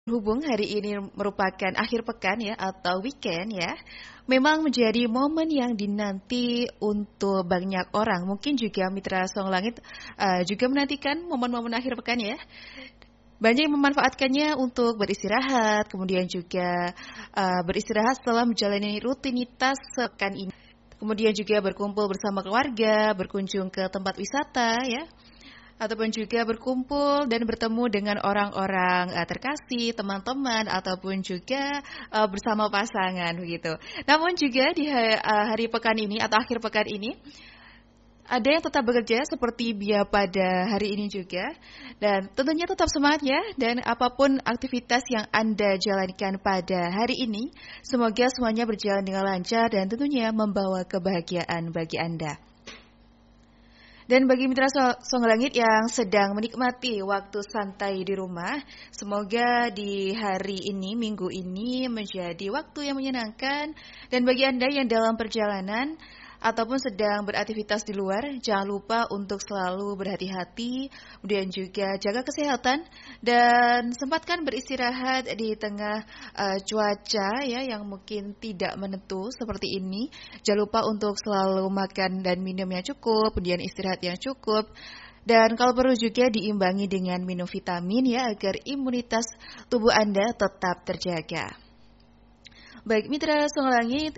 Berhubung hari ini merupakan akhir pekan ya atau weekend ya, memang menjadi momen yang dinanti untuk banyak orang. Mungkin juga Mitra Song Langit juga menantikan momen-momen akhir pekan ya. Banyak yang memanfaatkannya untuk beristirahat, kemudian juga beristirahat setelah menjalani rutinitas sepekan ini. Kemudian juga berkumpul bersama keluarga, berkunjung ke tempat wisata ya, ataupun juga berkumpul dan bertemu dengan orang-orang terkasih, teman-teman ataupun juga bersama pasangan begitu. Namun juga di hari pekan ini atau akhir pekan ini ada yang tetap bekerja seperti biasa pada hari ini juga dan tentunya tetap semangat ya dan apapun aktivitas yang Anda jalankan pada hari ini semoga semuanya berjalan dengan lancar dan tentunya membawa kebahagiaan bagi Anda. Dan bagi mitra Song Langit yang sedang menikmati waktu santai di rumah, semoga di hari ini, minggu ini menjadi waktu yang menyenangkan. Dan bagi Anda yang dalam perjalanan ataupun sedang beraktivitas di luar, jangan lupa untuk selalu berhati-hati, kemudian juga jaga kesehatan dan sempatkan beristirahat di tengah cuaca ya yang mungkin tidak menentu seperti ini. Jangan lupa untuk selalu makan dan minum yang cukup, kemudian istirahat yang cukup. Dan kalau perlu juga diimbangi dengan minum vitamin ya agar imunitas tubuh Anda tetap terjaga. Baik mitra Song Langit,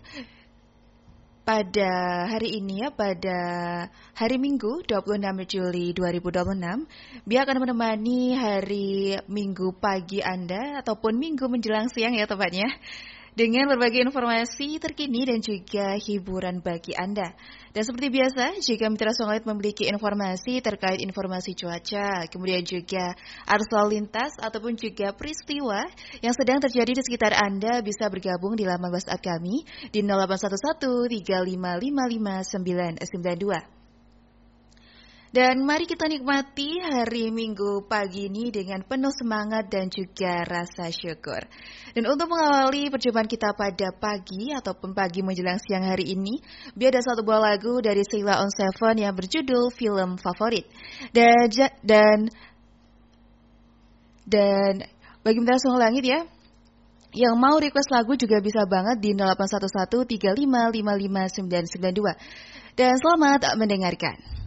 pada hari ini ya, pada hari Minggu 26 Juli 2026, Bia akan menemani hari Minggu pagi Anda ataupun Minggu menjelang siang ya tepatnya, dengan berbagai informasi terkini dan juga hiburan bagi Anda. Dan seperti biasa, jika Mitra Song Langit memiliki informasi terkait informasi cuaca, kemudian juga arus lalu lintas ataupun juga peristiwa yang sedang terjadi di sekitar Anda bisa bergabung di laman WhatsApp kami di 0811 3555 992. Dan mari kita nikmati hari Minggu pagi ini dengan penuh semangat dan juga rasa syukur. Dan untuk mengawali perjumpaan kita pada pagi ataupun pagi menjelang siang hari ini, biar ada satu buah lagu dari Sheila on Seven yang berjudul Film Favorit. Dan bagi Mitra Song Langit ya, yang mau request lagu juga bisa banget di 0811 3555 992. Dan selamat mendengarkan.